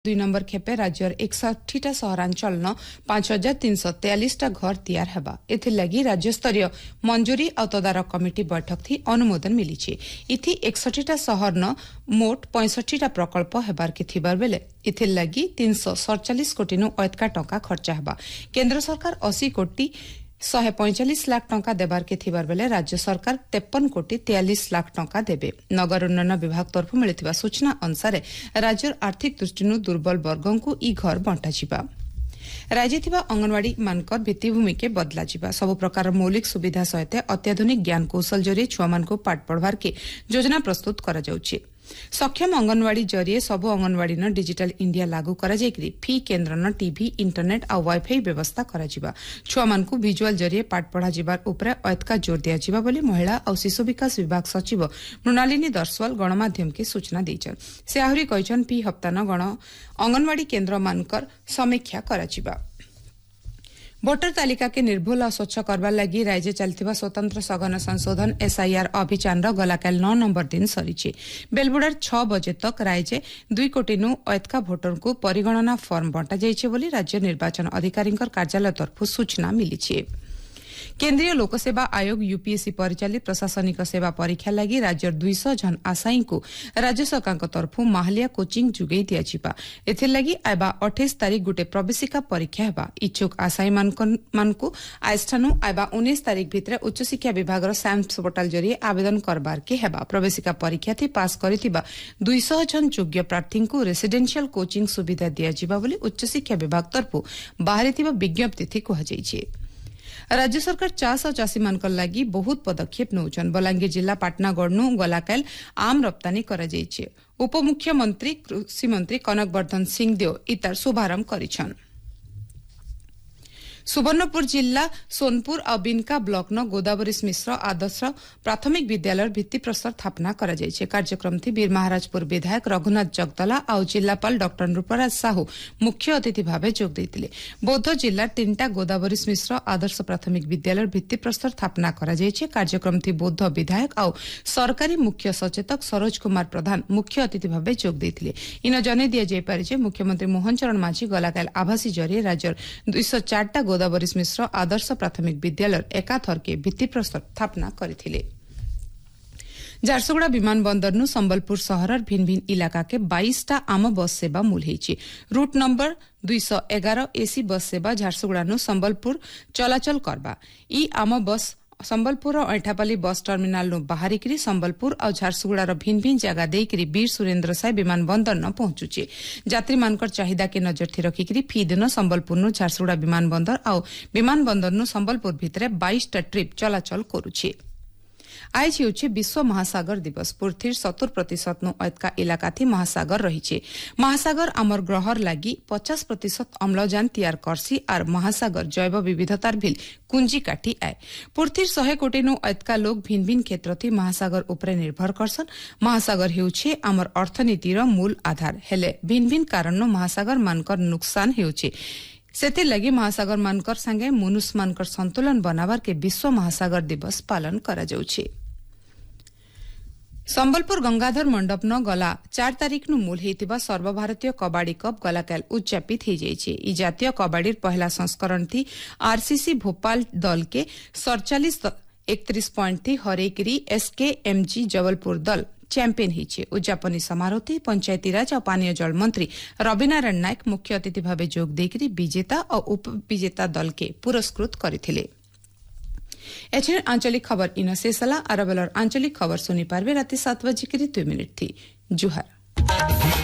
दुई नंबर खेपे राज्यर 61 सहरांचल 5343 घर तैयार हेबा एथिलागी राज्यस्तरीय मंजूरी और तदारक कमिटी बैठक थी अनुमोदन मिली इथि 61 सहर मोट 65 प्रकल्प हेबार के थिबार बेले इथिलागी 347 कोटी नु अधिक टंका खर्चा हेबा केंद्र सरकार 80 कोटी 145 लाख टंका देबार के थिबार बेले राज्य सरकार 53 कोटी 43 लाख टंका देबे नगर उन्नयन विभाग तरफ मिलिथिबा सूचना अनुसार राज्यर आर्थिक दृष्टिनु दुर्बल वर्गों को ई घर बंटा जिबा राज्य थिबा अंगनवाड़ी मानकर भित्तिभूमि के बदला जिबा सब प्रकार मौलिक सुविधा सहित अत्याधुनिक ज्ञान कौशल जरिए छुआ मान को पाठ पढ़वार के योजना प्रस्तुत करा जाउछि सक्षम अंगनवाड़ी जरिए सब अंगनवाड़ी न डिजिटल इंडिया लागू करा जायकरी फी केन्द्र न टीवी इंटरनेट और वाईफाई व्यवस्था करा जिबा छुआ मान को विजुअल जरिए पाठ पढ़ा जिबार उपरे अधिक जोर दिया जिबा बोली महिला और शिशु विकास विभाग सचिव मृणालिनी दर्शवाल गणमाध्यम के सूचना देइछन से आहुरी कहिछन पी हप्ता न गण अंगनवाड़ी केन्द्र मानकर समीक्षा करा जिबा भोटर तालिका के निर्भुल और स्वच्छ करबार लगी राज्य चलथिबा स्वतंत्र सघन संशोधन एसआईआर अभियान गलाकाल 9 नंबर दिन सरीचे बेलबुडार 6 बजे तक राज्य 2 कोटी नु अधिक भोटर को परिगणना फॉर्म बंटा जाइछे बोली राज्य निर्वाचन अधिकारी कार्यालय तरफ सूचना मिली केन्द्रीय लोकसेवा आयोग यूपीएससी परिचालित प्रशासनिक सेवा परीक्षा लगी राज्य 200 जन आशायी को राज्य सरकार तरफ माहलिया कोचिंग जुगई दिया एथिलागी आबा 28 तारीख गुटे प्रवेशिका परीक्षा हेबा इच्छुक आशायी मानकु आइस्थानु आबा 19 तारीख भितरे उच्च शिक्षा विभाग सैम्स पोर्टल जरिए आवेदन करबार के हेबा प्रवेशिका परीक्षा थी पास करिथिबा 200 जन योग्य प्रार्थी को रेसिडेंशियल कोचिंग सुविधा दिया जिबा बोली उच्च शिक्षा विभाग तरफ बाहरिथिबा विज्ञप्ति थी कहा जाइछे राज्य सरकार चाष और चाषी मानकर लगी बहुत पदक्षेप नौछन बलांगीर जिला पाटनागढ़ नु गलाकाल आम रप्तानी करा जाइछे उपमुख्यमंत्री कृषि मंत्री कनकवर्धन सिंहदेव इतार शुभारंभ करिछन सुवर्णपुर जिला सोनपुर और बिनका ब्लॉक न गोदावरी मिश्र आदर्श प्राथमिक विद्यालय भित्तिप्रस्तर स्थापना करा जाइछे कार्यक्रम थी वीर महाराजपुर विधायक रघुनाथ जगदला और जिलापाल डॉक्टर नृपराज साहू मुख्य अतिथि भावे जोग देइतिले बौद्ध जिला 3टा गोदावरी मिश्र आदर्श प्राथमिक विद्यालय भित्तिप्रस्तर स्थापना करा जाइछे कार्यक्रम थी बौद्ध विधायक और सरकारी मुख्य सचेतक सरोज कुमार प्रधान मुख्य अतिथि भावे जोग देइतिले इन जने दिया जाय पारे जे मुख्यमंत्री मोहन चरण मांझी गलाकाल आभासी जरिए राज्य 204टा गोदावरी मिश्र आदर्श प्राथमिक विद्यालय एकाथर के भित्तिप्रस्तर स्थापना करथिले झारसुगुड़ा विमानबंदर नु संबलपुर शहर भिन्न भिन्न इलाका के 22टा आम बस सेवा मूल हेछि रूट नंबर 211 एसी बस सेवा झारसुगुड़ा नु संबलपुर चलाचल करबा ई आम बस संबलपुर और ऐठापाली बस टर्मिनाल नु बाहरिकरी संबलपुर और झारसुगुड़ार भिन्न भिन्न जगह देकरी वीर सुरेंद्र साय विमानबंदर न पहुंचुचे यात्री मानकर चाहिदा के नजर थी रखिकरी फी दिन संबलपुर नु झारसुगुड़ा विमानबंदर और विमानबंदर नु संबलपुर भितरे 22टा ट्रिप चलाचल करुचे आज हेउछि विश्व महासागर दिवस पृथ्वीर 70% नु अधिक इलाका थी महासागर रहिछे महासागर आमर ग्रहर लागि 50% अम्लजान तैयार करसी और महासागर जैव विविधतार भिल कुंजी काठी आए पृथ्वीर 100 कोटी नु अधिक लोग भिन्न भिन्न क्षेत्र थी महासागर उपरे निर्भर करसन महासागर हेउछि आमर अर्थनीतिर मूल आधार हेले भिन्न भिन्न कारण नु महासागर मानकर नुकसान हेउछि सेति लगी महासागर मानकर संगे मनुष्य मानकर संतुलन बनावर के विश्व महासागर दिवस पालन करा जाउछि संबलपुर गंगाधर मंडप न गला 4 तारीख नु मूल हेतिबा सर्वभारतीय कबाड़ी कप गलाकाल उद्यापित हो जाइछे ई जातीय कबाड़ीर पहला संस्करण थी आरसीसी भोपाल दल के 47-31 पॉइंट थी हरेकरी एसकेएमजी जबलपुर दल चैंपियन हिचे उद्यापनी समारोह थी पंचायती राज और पानीय जल मंत्री रविनारायण नायक मुख्य अतिथि भावे जोग देकरी विजेता और उपविजेता दल के पुरस्कृत करथिले एचएन आंचलिक खबर इन शेषला अरबलर आंचलिक खबर सुनी पारबे राति 7 बजे 2 मिनिट थी जुहार।